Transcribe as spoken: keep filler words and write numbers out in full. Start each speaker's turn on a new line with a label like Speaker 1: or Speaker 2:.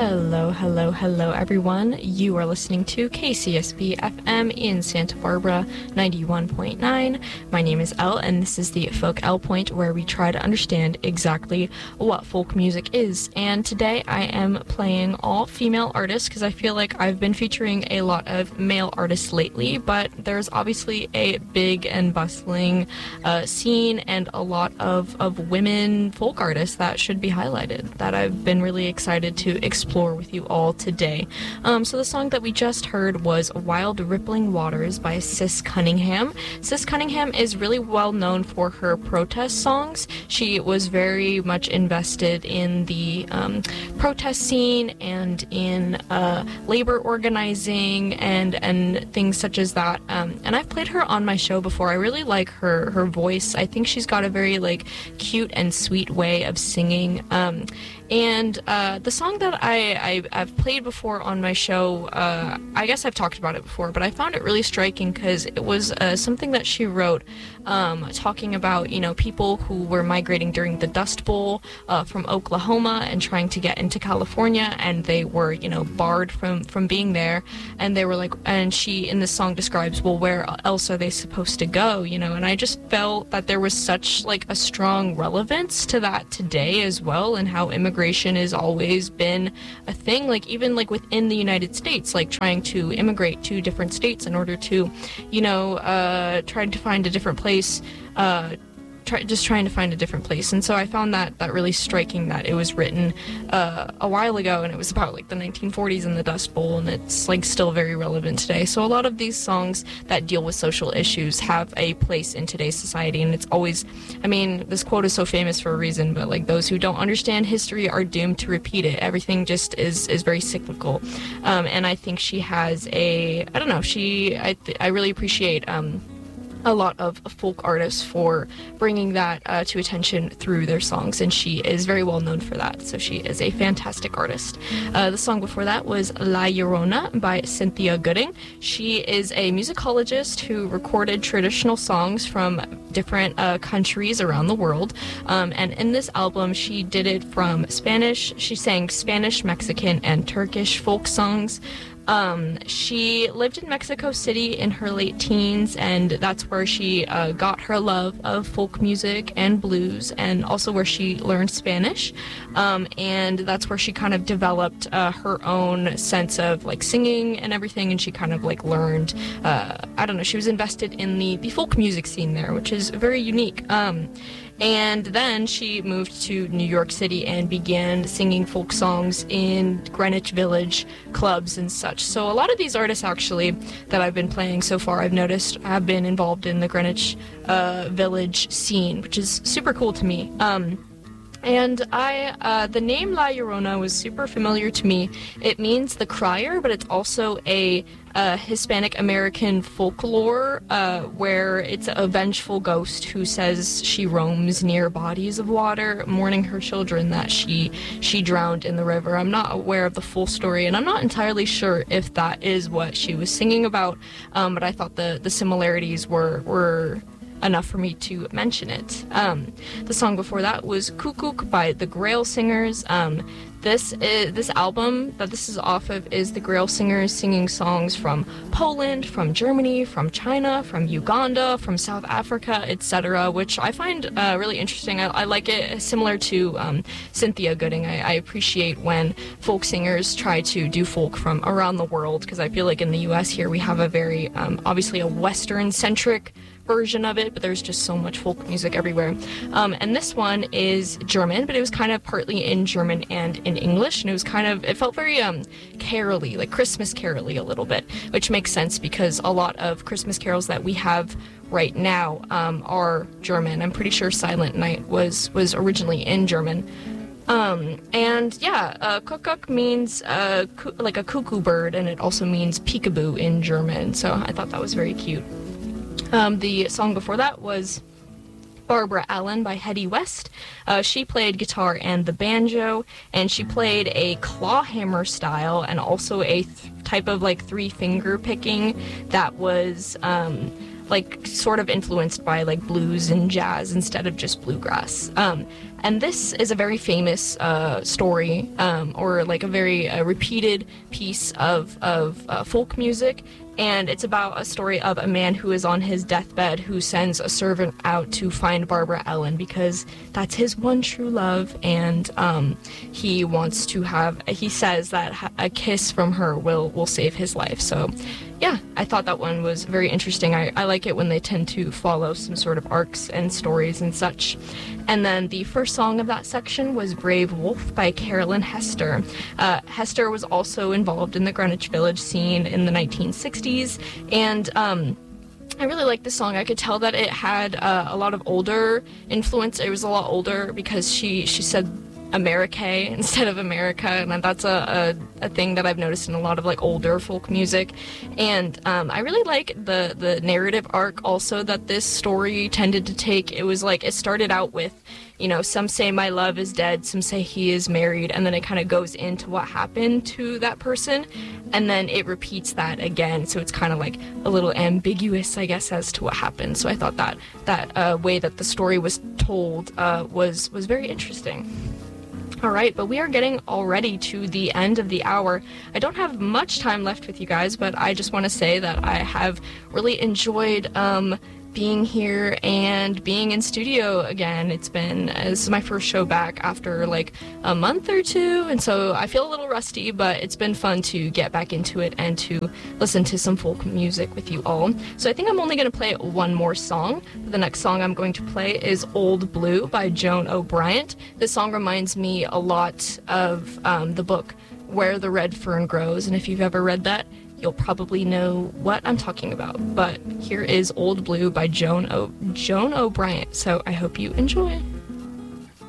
Speaker 1: Hello, hello, hello, everyone. You are listening to K C S B F M in Santa Barbara, ninety-one point nine. My name is Elle, and this is the Folk Elle Point, where we try to understand exactly what folk music is. And today I am playing all female artists, because I feel like I've been featuring a lot of male artists lately, but there's obviously a big and bustling uh, scene and a lot of, of women folk artists that should be highlighted, that I've been really excited to explore with you all today. Um, so the song that we just heard was Wild Rippling Waters by Sis Cunningham. Sis Cunningham is really well known for her protest songs. She was very much invested in the um, protest scene and in uh, labor organizing and, and things such as that. Um, and I've played her on my show before. I really like her, her voice. I think she's got a very like cute and sweet way of singing. Um, And uh, the song that I, I, I've played before on my show, uh, I guess I've talked about it before, but I found it really striking because it was uh, something that she wrote um, talking about, you know, people who were migrating during the Dust Bowl uh, from Oklahoma and trying to get into California, and they were, you know, barred from, from being there. And they were like, and she in this song describes, well, where else are they supposed to go, you know? And I just felt that there was such like a strong relevance to that today as well, and how immigrants has always been a thing, like even like within the United States, like trying to immigrate to different states in order to, you know, uh, trying to find a different place, uh, try, just trying to find a different place. And so I found that that really striking, that it was written uh, a while ago, and it was about like the nineteen forties and the Dust Bowl, and it's like still very relevant today. So a lot of these songs that deal with social issues have a place in today's society, and it's always, I mean, this quote is so famous for a reason, but like those who don't understand history are doomed to repeat it. Everything just is is very cyclical. Um, and I think she has a, I don't know, she, I, th- I really appreciate um, a lot of folk artists for bringing that uh, to attention through their songs, and she is very well known for that, so she is a fantastic artist. Uh, the song before that was La Llorona by Cynthia Gooding. She is a musicologist who recorded traditional songs from different uh, countries around the world, um, and in this album she did it from Spanish. She sang Spanish, Mexican, and Turkish folk songs. Um, she lived in Mexico City in her late teens, and that's where she uh, got her love of folk music and blues, and also where she learned Spanish. Um, and that's where she kind of developed uh, her own sense of like singing and everything, and she kind of like learned, uh, I don't know, she was invested in the, the folk music scene there, which is very unique. Um, And then she moved to New York City and began singing folk songs in Greenwich Village clubs and such. So a lot of these artists actually that I've been playing so far, I've noticed, have been involved in the Greenwich uh, Village scene, which is super cool to me. Um, And I, uh, the name La Llorona was super familiar to me. It means the crier, but it's also a uh, Hispanic American folklore uh, where it's a vengeful ghost who says she roams near bodies of water, mourning her children that she she drowned in the river. I'm not aware of the full story, and I'm not entirely sure if that is what she was singing about, um, but I thought the, the similarities were were enough for me to mention it. Um, the song before that was Kukuk by the Grail Singers. Um, this is, this album that this is off of is the Grail Singers singing songs from Poland, from Germany, from China, from Uganda, from South Africa, et cetera, which I find uh, really interesting. I, I like it, similar to um, Cynthia Gooding. I, I appreciate when folk singers try to do folk from around the world, because I feel like in the U S here we have a very, um, obviously a Western-centric version of it, but there's just so much folk music everywhere. Um, and this one is German, but it was kind of partly in German and in English, and it was kind of, it felt very um, carol-y, like Christmas carol-y a little bit, which makes sense because a lot of Christmas carols that we have right now um, are German. I'm pretty sure Silent Night was, was originally in German. Um, and yeah, uh, Kuckuck means uh, cu- like a cuckoo bird, and it also means peekaboo in German, so I thought that was very cute. Um, the song before that was Barbara Allen by Hetty West. Uh, she played guitar and the banjo, and she played a clawhammer style and also a th- type of like three finger picking that was um, like sort of influenced by like blues and jazz instead of just bluegrass. Um, and this is a very famous uh, story, um, or like a very uh, repeated piece of, of uh, folk music. And it's about a story of a man who is on his deathbed who sends a servant out to find Barbara Allen because that's his one true love, and um, he wants to have, he says that a kiss from her will, will save his life. So yeah, I thought that one was very interesting. I, I like it when they tend to follow some sort of arcs and stories and such. And then the first song of that section was Brave Wolf by Carolyn Hester. Uh, Hester was also involved in the Greenwich Village scene in the nineteen sixties, and um, I really liked the song. I could tell that it had uh, a lot of older influence. It was a lot older because she, she said Americae instead of America, and that's a, a, a thing that I've noticed in a lot of like older folk music. And um, I really like the the narrative arc also that this story tended to take. It was like it started out with, you know, some say my love is dead, some say he is married, and then it kind of goes into what happened to that person, and then it repeats that again. So it's kind of like a little ambiguous, I guess, as to what happened. So I thought that that uh, way that the story was told uh, was was very interesting. All right, but we are getting already to the end of the hour. I don't have much time left with you guys, but I just want to say that I have really enjoyed um, being here and being in studio again. It's been, this is my first show back after like a month or two, and so I feel a little rusty, but it's been fun to get back into it and to listen to some folk music with you all. So I think I'm only going to play one more song. The next song I'm going to play is Old Blue by Joan O'Bryant. This song reminds me a lot of um, the book Where the Red Fern Grows, and if you've ever read that, you'll probably know what I'm talking about. But here is Old Blue by Joan O. Joan O'Bryant, so I hope you enjoy.